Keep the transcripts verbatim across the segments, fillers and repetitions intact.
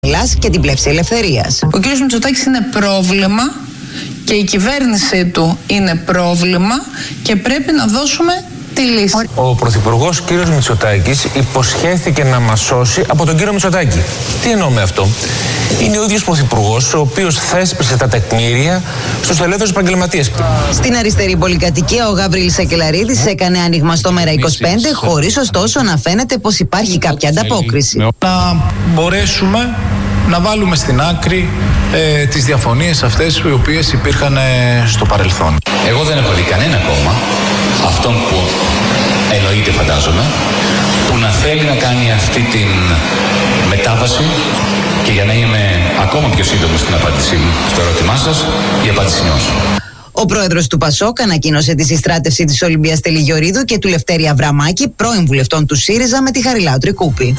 Ελλάς και την Πλεύση Ελευθερίας. Ο κ. Μητσοτάκης είναι πρόβλημα και η κυβέρνησή του είναι πρόβλημα και πρέπει να δώσουμε τη λύση. Ο Πρωθυπουργός κ. Μητσοτάκης υποσχέθηκε να μας σώσει από τον κύριο Μητσοτάκη. Τι εννοώ με αυτό? Είναι ο ίδιος Πρωθυπουργός ο οποίος θέσπισε τα τεκμήρια στους ελεύθερους επαγγελματίες. Στην αριστερή πολυκατοικία ο Γαβρίλης Σακελαρίδης έκανε άνοιγμα στο Μέρα είκοσι πέντε, χωρίς ωστόσο να φαίνεται πως υπάρχει κάποια ανταπόκριση. Να μπορέσουμε να βάλουμε στην άκρη ε, τις διαφωνίες αυτές οι οποίες υπήρχαν ε, στο παρελθόν. Εγώ δεν έχω δει κανένα κόμμα, αυτόν που εννοείται φαντάζομαι, που να θέλει να κάνει αυτή την μετάβαση. Και για να είμαι ακόμα πιο σύντομη στην απάντησή μου στο ερώτημά σας, η απάντηση είναι όχι. Ο πρόεδρος του Πασόκ ανακοίνωσε τη συστράτευση της Ολυμπίας Τελιγιορίδου και του Λευτέρη Αβραμάκη, πρώην βουλευτών του ΣΥΡΙΖΑ, με τη Χαριλάου Τρικούπη.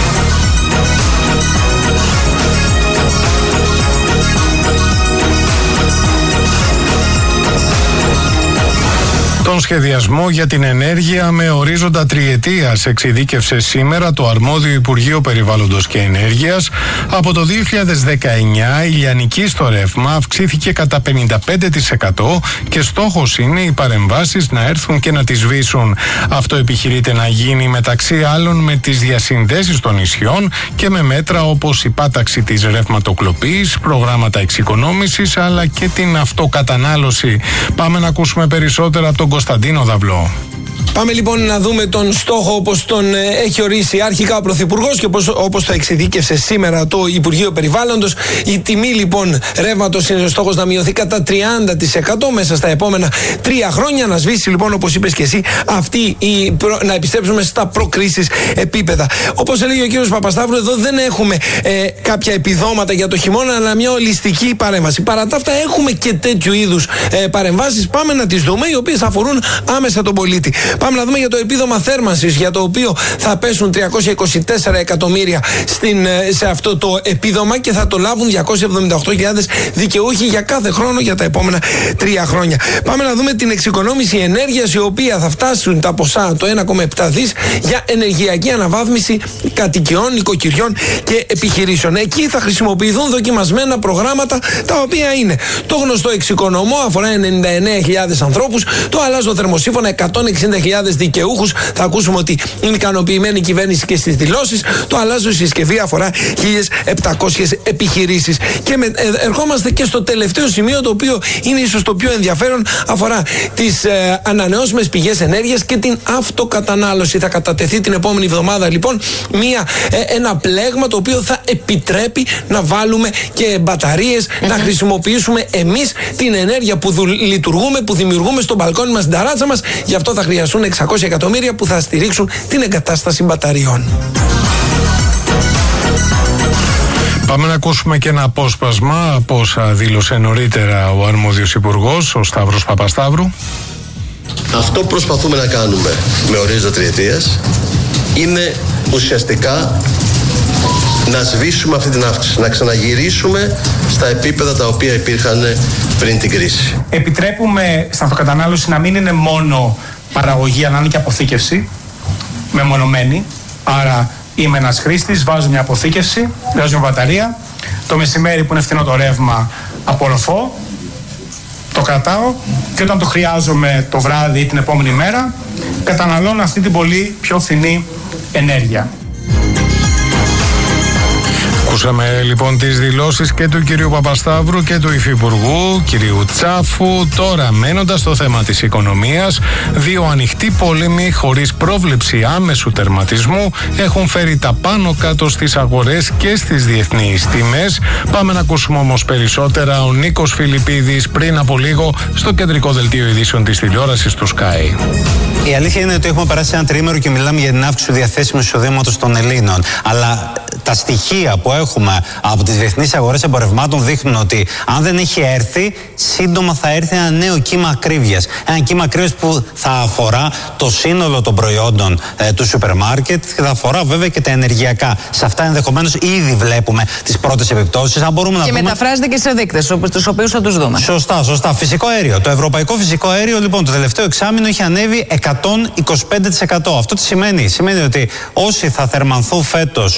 Τον σχεδιασμό για την ενέργεια με ορίζοντα τριετίας εξειδίκευσε σήμερα το αρμόδιο Υπουργείο Περιβάλλοντος και Ενέργειας. Από το δύο χιλιάδες δεκαεννιά η λιανική στο ρεύμα αυξήθηκε κατά πενήντα πέντε τοις εκατό και στόχος είναι οι παρεμβάσεις να έρθουν και να τις σβήσουν. Αυτό επιχειρείται να γίνει μεταξύ άλλων με τις διασυνδέσεις των νησιών και με μέτρα όπως η πάταξη της ρευματοκλοπής, προγράμματα εξοικονόμησης αλλά και την αυτοκατανάλωση. Πάμε να ακούσουμε περισσότερα από τον Κωνσταντίνο Δαυλό. Πάμε λοιπόν να δούμε τον στόχο όπως τον ε, έχει ορίσει αρχικά ο Πρωθυπουργός και όπως, όπως το εξειδίκευσε σήμερα το Υπουργείο Περιβάλλοντος. Η τιμή λοιπόν ρεύματος είναι ο στόχος να μειωθεί κατά τριάντα τοις εκατό μέσα στα επόμενα τρία χρόνια. Να σβήσει λοιπόν, όπως είπες και εσύ, αυτή η προ... να επιστρέψουμε στα προκρίσεις επίπεδα. Όπως έλεγε ο κύριος Παπασταύρου, εδώ δεν έχουμε ε, κάποια επιδόματα για το χειμώνα, αλλά μια ολιστική παρέμβαση. Παρά τα αυτά έχουμε και τέτοιου είδους ε, παρεμβάσεις. Πάμε να τις δούμε, οι οποίες αφορούν άμεσα τον πολίτη. Πάμε να δούμε για το επίδομα θέρμανσης, για το οποίο θα πέσουν τριακόσια είκοσι τέσσερα εκατομμύρια στην, σε αυτό το επίδομα και θα το λάβουν διακόσιες εβδομήντα οκτώ χιλιάδες δικαιούχοι για κάθε χρόνο για τα επόμενα τρία χρόνια. Πάμε να δούμε την εξοικονόμηση ενέργειας, η οποία θα φτάσουν τα ποσά το ένα κόμμα επτά δις για ενεργειακή αναβάθμιση κατοικιών, νοικοκυριών και επιχειρήσεων. Εκεί θα χρησιμοποιηθούν δοκιμασμένα προγράμματα, τα οποία είναι το γνωστό εξοικονομώ, αφορά ενενήντα εννέα χιλιάδες ανθρώπους, το αλλάζω θερμοσύμφωνα εκατόν εξήντα χιλιάδες δικαιούχους. Θα ακούσουμε ότι είναι ικανοποιημένη η κυβέρνηση και στις δηλώσεις. Το αλλάζω συσκευή αφορά χίλιες επτακόσιες επιχειρήσεις. Και με, ε, ερχόμαστε και στο τελευταίο σημείο, το οποίο είναι ίσως το πιο ενδιαφέρον, αφορά τις ε, ανανεώσιμες πηγές ενέργειας και την αυτοκατανάλωση. Θα κατατεθεί την επόμενη εβδομάδα λοιπόν μια, ε, ένα πλέγμα το οποίο θα επιτρέπει να βάλουμε και μπαταρίες, mm-hmm. να χρησιμοποιήσουμε εμείς την ενέργεια που δου, λειτουργούμε, που δημιουργούμε στο μπαλκόνι μας, στην ταράτσα μας. Γι' αυτό θα χρειαστούν εξακόσια εκατομμύρια που θα στηρίξουν την εγκατάσταση μπαταριών. Πάμε να ακούσουμε και ένα απόσπασμα από όσα δήλωσε νωρίτερα ο αρμόδιος υπουργός, ο Σταύρος Παπασταύρου. Αυτό που προσπαθούμε να κάνουμε με ορίζοντα τριετίας είναι ουσιαστικά να σβήσουμε αυτή την αύξηση, να ξαναγυρίσουμε στα επίπεδα τα οποία υπήρχαν πριν την κρίση. Επιτρέπουμε στην αυτοκατανάλωση να μην είναι μόνο παραγωγή, αλλά είναι και αποθήκευση μεμονωμένη. Άρα είμαι ένας χρήστης, βάζω μια αποθήκευση, βάζω μια μπαταρία. Το μεσημέρι που είναι φθηνό το ρεύμα, απορροφώ, το κρατάω και όταν το χρειάζομαι το βράδυ ή την επόμενη μέρα, καταναλώνω αυτή την πολύ πιο φθηνή ενέργεια. Ακούσαμε λοιπόν τις δηλώσεις και του κυρίου Παπασταύρου και του Υφυπουργού κυρίου Τσάφου. Τώρα, μένοντας στο θέμα της οικονομίας, δύο ανοιχτοί πόλεμοι χωρίς πρόβλεψη άμεσου τερματισμού έχουν φέρει τα πάνω κάτω στις αγορές και στις διεθνείς τιμές. Πάμε να ακούσουμε όμως περισσότερα. Ο Νίκος Φιλιππίδης πριν από λίγο στο κεντρικό δελτίο ειδήσεων της τηλεόρασης του Sky. Η αλήθεια είναι ότι έχουμε περάσει ένα τρίμερο και μιλάμε για την αύξηση του διαθέσιμου εισοδήματος των Ελλήνων. Αλλά τα στοιχεία που έχουμε από τις διεθνείς αγορές εμπορευμάτων δείχνουν ότι αν δεν έχει έρθει, σύντομα θα έρθει ένα νέο κύμα ακρίβειας. Ένα κύμα ακρίβειας που θα αφορά το σύνολο των προϊόντων ε, του σούπερ μάρκετ και θα αφορά βέβαια και τα ενεργειακά. Σε αυτά ενδεχομένως ήδη βλέπουμε τις πρώτες επιπτώσεις. Αν μπορούμε να και πούμε... μεταφράζεται και σε δείκτες, τους οποίους θα τους δούμε. Σωστά, σωστά. Φυσικό αέριο. Το ευρωπαϊκό φυσικό αέριο, λοιπόν, το τελευταίο εξάμηνο είχε ανέβει εκατόν είκοσι πέντε τοις εκατό. Αυτό τι σημαίνει? Σημαίνει ότι όσοι θα θερμανθούν φέτος ή θα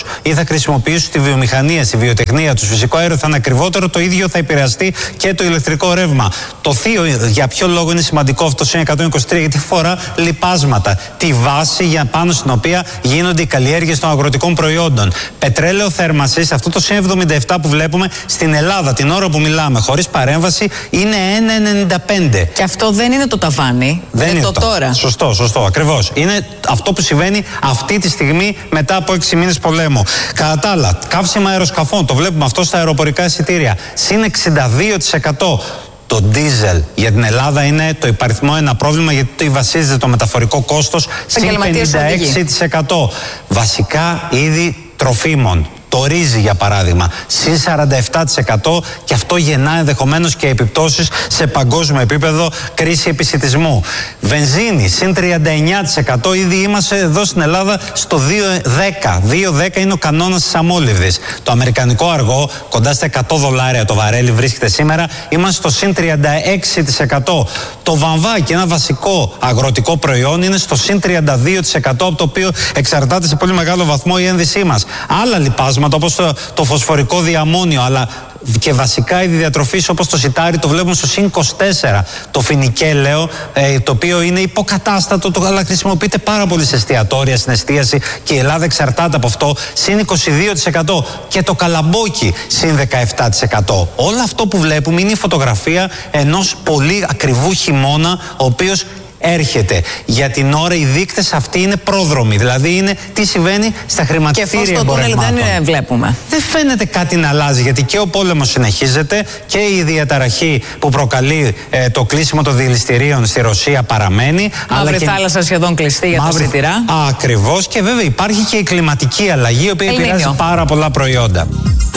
χρησιμοποιήσουν στη βιομηχανία, στη βιοτεχνία του φυσικό αέριο θα είναι ακριβότερο, το ίδιο θα επηρεαστεί και το ηλεκτρικό ρεύμα. Το θείο, για ποιο λόγο είναι σημαντικό αυτό το σημείο εκατόν είκοσι τρία, γιατί φορά λιπάσματα. Τη βάση για πάνω στην οποία γίνονται οι καλλιέργειες των αγροτικών προϊόντων. Πετρέλαιο θέρμανσης, αυτό το σημείο εβδομήντα επτά που βλέπουμε στην Ελλάδα την ώρα που μιλάμε, χωρίς παρέμβαση, είναι ένα κόμμα ενενήντα πέντε. Και αυτό δεν είναι το ταβάνι, δεν είναι, είναι το, το τώρα. Σωστό, σωστό, ακριβώς. Είναι αυτό που συμβαίνει αυτή τη στιγμή μετά από έξι μήνες πολέμου. Κατά τα άλλα, καύσιμα αεροσκαφών, το βλέπουμε αυτό στα αεροπορικά εισιτήρια. Συν εξήντα δύο τοις εκατό. Το ντίζελ για την Ελλάδα είναι το υπαριθμό ένα πρόβλημα, γιατί βασίζεται το μεταφορικό κόστος συν πενήντα έξι τοις εκατό. Βασικά είδη τροφίμων. Το ρύζι, για παράδειγμα, συν σαράντα επτά τοις εκατό, και αυτό γεννά ενδεχομένως και επιπτώσεις σε παγκόσμιο επίπεδο, κρίση επισιτισμού. Βενζίνη, συν τριάντα εννιά τοις εκατό, ήδη είμαστε εδώ στην Ελλάδα στο δύο δέκα. δύο δέκα είναι ο κανόνας της αμόλυβδης. Το αμερικανικό αργό, κοντά στα εκατό δολάρια το βαρέλι βρίσκεται σήμερα, είμαστε στο συν τριάντα έξι τοις εκατό. Το βαμβάκι, ένα βασικό αγροτικό προϊόν, είναι στο συν τριάντα δύο τοις εκατό, από το οποίο εξαρτάται σε πολύ μεγάλο βαθμό η ένδυσή μας. Άλλα λοιπάσματα, όπως το, το φωσφορικό διαμμόνιο, αλλά και βασικά είδη διατροφής όπως το σιτάρι, το βλέπουμε στο συν είκοσι τέσσερα. Το φινικέλαιο, ε, το οποίο είναι υποκατάστατο, το, αλλά χρησιμοποιείται πάρα πολύ σε εστιατόρια, στην εστίαση, και η Ελλάδα εξαρτάται από αυτό, συν είκοσι δύο τοις εκατό. Και το καλαμπόκι, συν δεκαεπτά τοις εκατό. Όλο αυτό που βλέπουμε είναι η φωτογραφία ενός πολύ ακριβού χειμώνα, ο οποίος έρχεται. Για την ώρα οι δείκτες αυτοί είναι πρόδρομοι. Δηλαδή είναι τι συμβαίνει στα χρηματιστήρια εμπορευμάτων. Και φως στο τούνελ δεν βλέπουμε. Δεν φαίνεται κάτι να αλλάζει, γιατί και ο πόλεμος συνεχίζεται και η διαταραχή που προκαλεί ε, το κλείσιμο των διελιστηρίων στη Ρωσία παραμένει. Μαύρη θάλασσα σχεδόν κλειστή για Μαύρη... τα σιτηρά. Ακριβώς. Και βέβαια υπάρχει και η κλιματική αλλαγή, η οποία επηρεάζει πάρα πολλά προϊόντα.